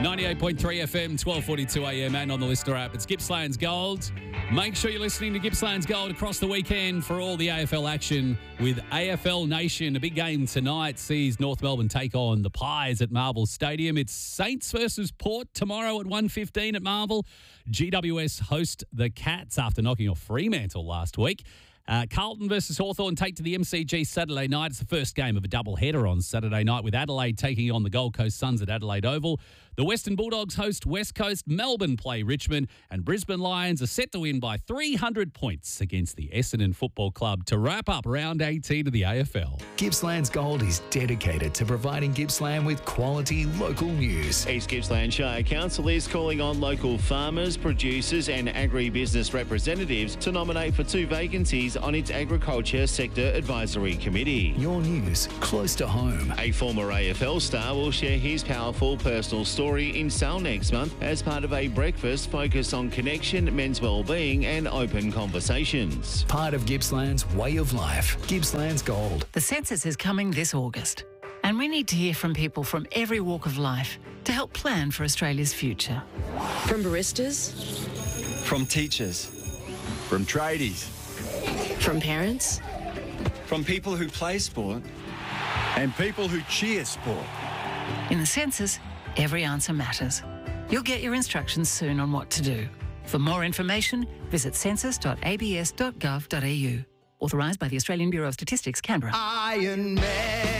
98.3 FM, 12:42 a.m. and on the Listener app. It's Gippsland's Gold. Make sure you're listening to Gippsland's Gold across the weekend for all the AFL action with AFL Nation. A big game tonight sees North Melbourne take on the Pies at Marvel Stadium. It's Saints versus Port tomorrow at 1:15 at Marvel. GWS host the Cats after knocking off Fremantle last week. Carlton versus Hawthorn take to the MCG Saturday night. It's the first game of a double-header on Saturday night with Adelaide taking on the Gold Coast Suns at Adelaide Oval. The Western Bulldogs host West Coast, Melbourne play Richmond, and Brisbane Lions are set to win by 300 points against the Essendon Football Club to wrap up round 18 of the AFL. Gippsland's Gold is dedicated to providing Gippsland with quality local news. East Gippsland Shire Council is calling on local farmers, producers and agribusiness representatives to nominate for 2 vacancies on its Agriculture Sector Advisory Committee. Your news close to home. A former AFL star will share his powerful personal story in Sale next month as part of a breakfast focused on connection, men's well-being and open conversations. Part of Gippsland's way of life. Gippsland's Gold. The census is coming this August, and we need to hear from people from every walk of life to help plan for Australia's future. From baristas, from teachers, from tradies, from parents, from people who play sport and people who cheer sport. In the census, every answer matters. You'll get your instructions soon on what to do. For more information, visit census.abs.gov.au. Authorised by the Australian Bureau of Statistics, Canberra. Iron Man.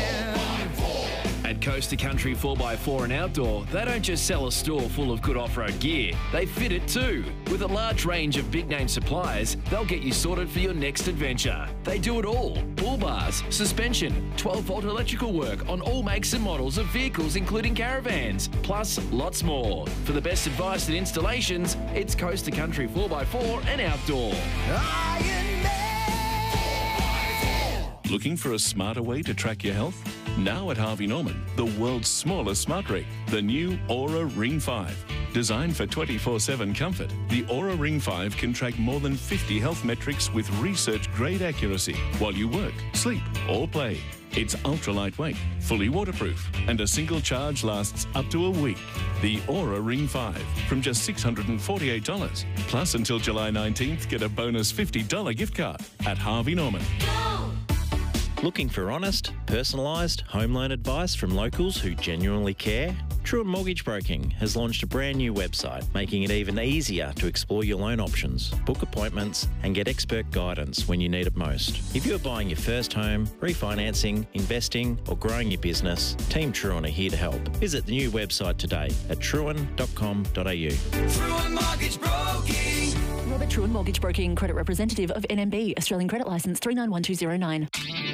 At Coast to Country 4x4 and Outdoor, they don't just sell a store full of good off-road gear, they fit it too. With a large range of big-name suppliers, they'll get you sorted for your next adventure. They do it all. Bull bars, suspension, 12-volt electrical work on all makes and models of vehicles including caravans, plus lots more. For the best advice and installations, it's Coast to Country 4x4 and Outdoor. Iron Man. Looking for a smarter way to track your health? Now at Harvey Norman, the world's smallest smart ring, the new Aura Ring 5. Designed for 24/7 comfort, the Aura Ring 5 can track more than 50 health metrics with research-grade accuracy while you work, sleep or play. It's ultra-lightweight, fully waterproof, and a single charge lasts up to a week. The Aura Ring 5 from just $648. Plus, until July 19th, get a bonus $50 gift card at Harvey Norman. Looking for honest, personalised home loan advice from locals who genuinely care? Truan Mortgage Broking has launched a brand new website, making it even easier to explore your loan options, book appointments and get expert guidance when you need it most. If you're buying your first home, refinancing, investing or growing your business, Team Truan are here to help. Visit the new website today at truan.com.au. Truan Mortgage Broking. Robert Truan Mortgage Broking, credit representative of NMB, Australian credit licence 391209.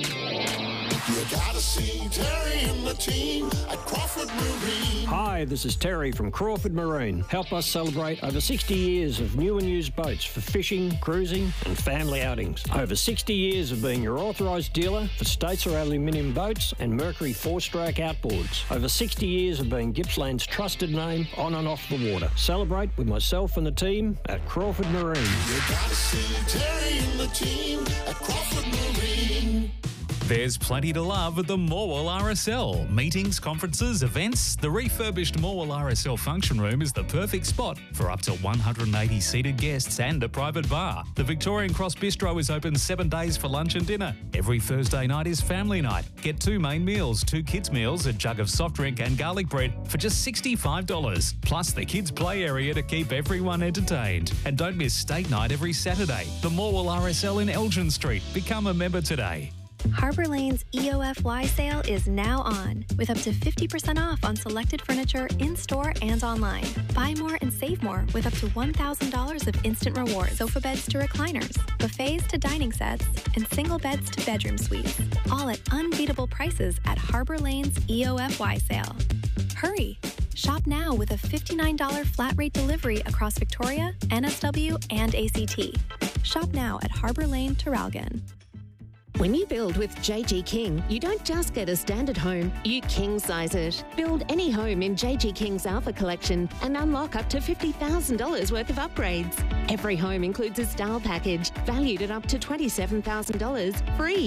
You gotta see Terry and the team at Crawford Marine. Hi, this is Terry from Crawford Marine. Help us celebrate over 60 years of new and used boats for fishing, cruising and family outings. Over 60 years of being your authorised dealer for Statesar aluminium boats and Mercury 4-stroke outboards. Over 60 years of being Gippsland's trusted name on and off the water. Celebrate with myself and the team at Crawford Marine. You gotta see Terry and the team at Crawford Marine. There's plenty to love at the Morwell RSL. Meetings, conferences, events. The refurbished Morwell RSL function room is the perfect spot for up to 180 seated guests and a private bar. The Victorian Cross Bistro is open 7 days for lunch and dinner. Every Thursday night is family night. Get 2 main meals, 2 kids meals, a jug of soft drink and garlic bread for just $65. Plus the kids play area to keep everyone entertained. And don't miss steak night every Saturday. The Morwell RSL in Elgin Street. Become a member today. Harbour Lane's EOFY sale is now on, with up to 50% off on selected furniture in-store and online. Buy more and save more with up to $1,000 of instant rewards. Sofa beds to recliners, buffets to dining sets, and single beds to bedroom suites. All at unbeatable prices at Harbour Lane's EOFY sale. Hurry! Shop now with a $59 flat rate delivery across Victoria, NSW, and ACT. Shop now at Harbour Lane, Traralgon. When you build with JG King, you don't just get a standard home, you king-size it. Build any home in JG King's Alpha Collection and unlock up to $50,000 worth of upgrades. Every home includes a style package valued at up to $27,000 free.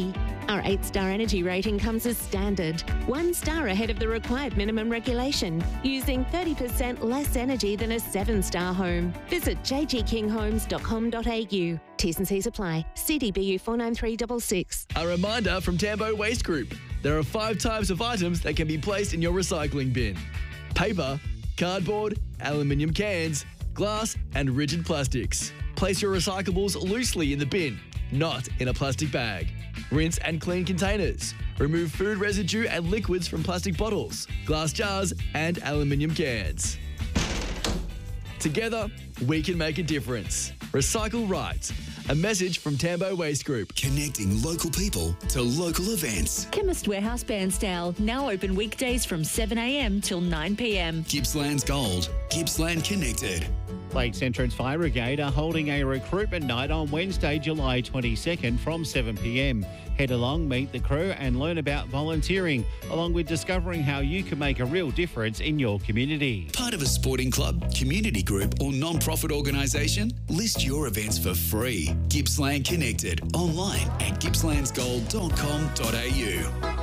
Our 8-star energy rating comes as standard, 1 star ahead of the required minimum regulation, using 30% less energy than a 7-star home. Visit jgkinghomes.com.au. T's and C's apply. CDBU 49366. A reminder from Tambo Waste Group. There are 5 types of items that can be placed in your recycling bin: paper, cardboard, aluminium cans, glass and rigid plastics. Place your recyclables loosely in the bin, not in a plastic bag. Rinse and clean containers. Remove food residue and liquids from plastic bottles, glass jars and aluminium cans. Together, we can make a difference. Recycle right. A message from Tambo Waste Group. Connecting local people to local events. Chemist Warehouse Bairnsdale, now open weekdays from 7 a.m. till 9 p.m. Gippsland's Gold. Gippsland Connected. Lakes Entrance Fire Brigade are holding a recruitment night on Wednesday, July 22nd from 7 p.m. Head along, meet the crew and learn about volunteering, along with discovering how you can make a real difference in your community. Part of a sporting club, community group or non-profit organisation? List your events for free. Gippsland Connected online at gippslandsgold.com.au.